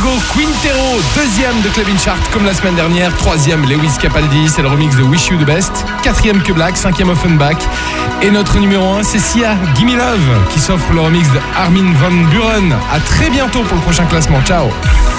Pablo Quintero, deuxième de Club In Chart comme la semaine dernière, troisième Lewis Capaldi, c'est le remix de Wish You The Best, quatrième que Black, cinquième Offenbach, et notre numéro 1 c'est Sia, Gimme Love, qui s'offre le remix de Armin van Buuren. À très bientôt pour le prochain classement, ciao.